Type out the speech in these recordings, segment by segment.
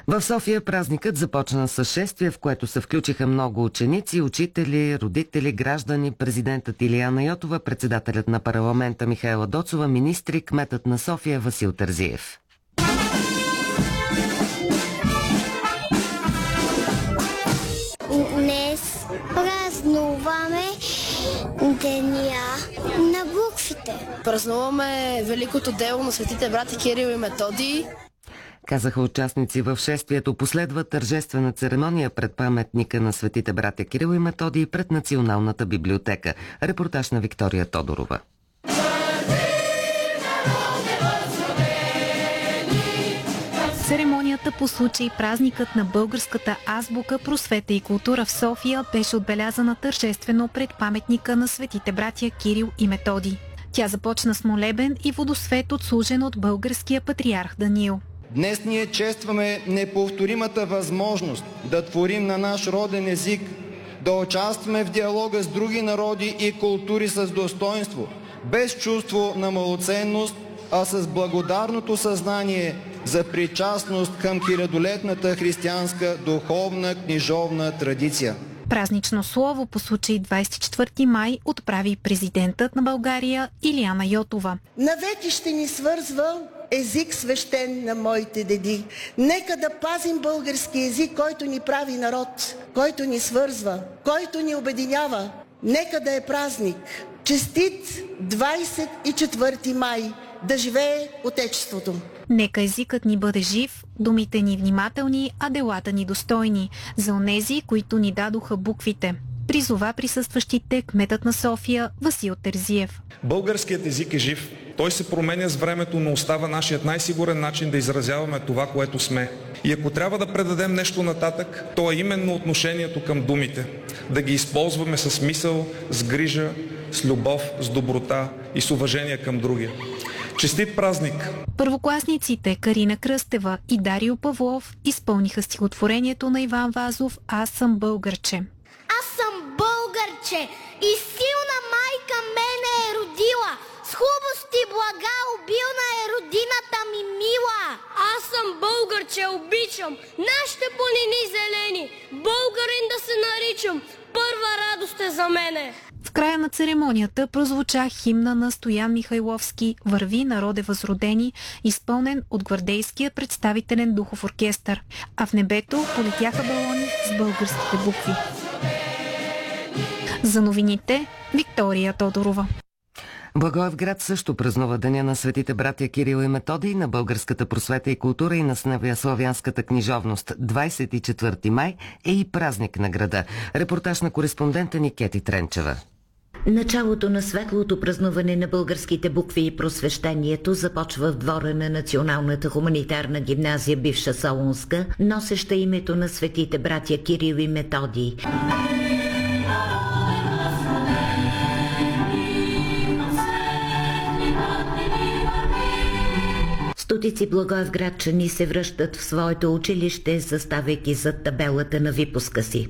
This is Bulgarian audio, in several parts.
В София празникът започна с шествие, в което се включиха много ученици, учители, родители, граждани, президентът Илияна Йотова, председателят на парламента Михаела Доцова, министри, кметът на София Васил Терзиев. Днес празнуваме Деня на буквите. Празнуваме великото дело на светите брати Кирил и Методий. Казаха участници в шествието. Последва тържествена церемония пред паметника на светите братя Кирил и Методий пред Националната библиотека. Репортаж на Виктория Тодорова. Церемонията по случай празникът на българската азбука, просвета и култура в София беше отбелязана тържествено пред паметника на светите братя Кирил и Методий. Тя започна с молебен и водосвет, отслужен от българския патриарх Даниил. Днес ние честваме неповторимата възможност да творим на наш роден език, да участваме в диалога с други народи и култури с достоинство, без чувство на малоценност, а с благодарното съзнание за причастност към хилядолетната християнска духовна книжовна традиция. Празнично слово по случай 24 май отправи президентът на България Илияна Йотова. Навеки ще ни свързва език свещен на моите деди. Нека да пазим български език, който ни прави народ, който ни свързва, който ни обединява. Нека да е празник. Честит 24 май! Да живее Отечеството! Нека езикът ни бъде жив, думите ни внимателни, а делата ни достойни. За онези, които ни дадоха буквите. Призова присъстващите кметът на София Васил Терзиев. Българският език е жив. Той се променя с времето, но остава нашият най-сигурен начин да изразяваме това, което сме. И ако трябва да предадем нещо нататък, то е именно отношението към думите. Да ги използваме с мисъл, с грижа, с любов, с доброта и с уважение към другия. Честит празник! Първокласниците Карина Кръстева и Дарио Павлов изпълниха стихотворението на Иван Вазов «Аз съм българче». Аз съм българче и силна майка мене е родила. С хубост и блага обилна е родината ми мила. Аз съм българче, обичам нашите планини зелени. Българин да се наричам, първа радост е за мене. В края на церемонията прозвуча химна на Стоян Михайловски «Върви, народе възродени», изпълнен от гвардейския представителен духов оркестър, а в небето полетяха балони с българските букви. За новините Виктория Тодорова. Благоевград също празнува Деня на светите братя Кирил и Методий, на българската просвета и култура и на славянската книжовност. 24 май е и празник на града. Репортаж на кореспондента ни Кети Тренчева. Началото на светлото празнуване на българските букви и просвещението започва в двора на Националната хуманитарна гимназия бивша Солунска, носеща името на светите братя Кирил и Методий. Стотици благоевградчани се връщат в своето училище, заставайки зад табелата на випуска си.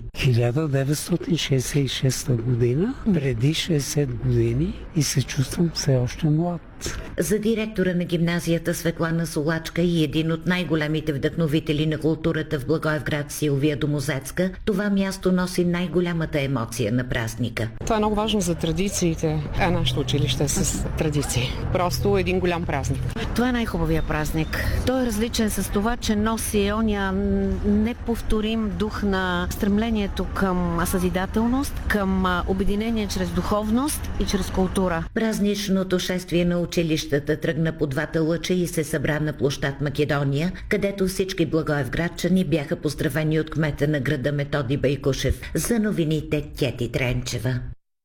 1966 година, преди 60 години и се чувствам все още млад. За директора на гимназията Светлана Солачка и един от най-големите вдъхновители на културата в Благоевград Силвия Домозецка, това място носи най-голямата емоция на празника. Това е много важно за традициите, а нашето училище е с традиции. Просто един голям празник. Това е най-хубавия празник. Той е различен с това, че носи оня неповторим дух на стремлението към съзидателност, към обединение чрез духовност и чрез култура. Празничното шествие на училищата тръгна по двата лъча и се събра на площад Македония, където всички благоевградчани бяха поздравени от кмета на града Методий Байкушев. За новините Кети Тренчева.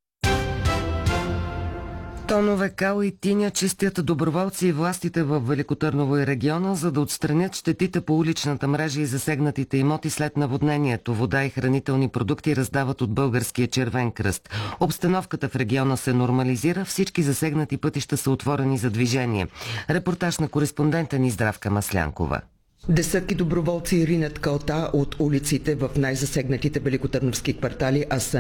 Тонове кал и тиня чистят доброволци и властите в Велико Търново и региона, за да отстранят щетите по уличната мрежа и засегнатите имоти след наводнението. Вода и хранителни продукти раздават от Българския червен кръст. Обстановката в региона се нормализира, всички засегнати пътища са отворени за движение. Репортаж на кореспондента ни Здравка Маслянкова. Десетки доброволци ринат калта от улиците в най-засегнатите великотърновски квартали, а са